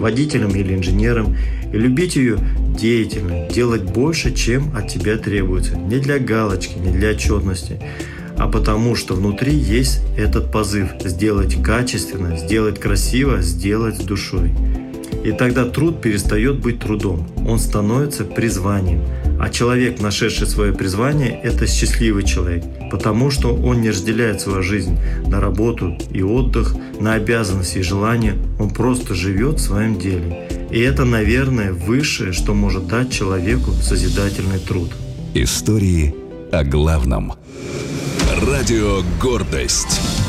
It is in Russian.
водителем или инженером, и любить ее деятельно, делать больше, чем от тебя требуется. Не для галочки, не для отчетности, а потому что внутри есть этот позыв сделать качественно, сделать красиво, сделать с душой. И тогда труд перестает быть трудом, он становится призванием. А человек, нашедший свое призвание, это счастливый человек, потому что он не разделяет свою жизнь на работу и отдых, на обязанности и желания, он просто живет в своем деле. И это, наверное, высшее, что может дать человеку созидательный труд. Истории о главном. Радио «Гордость».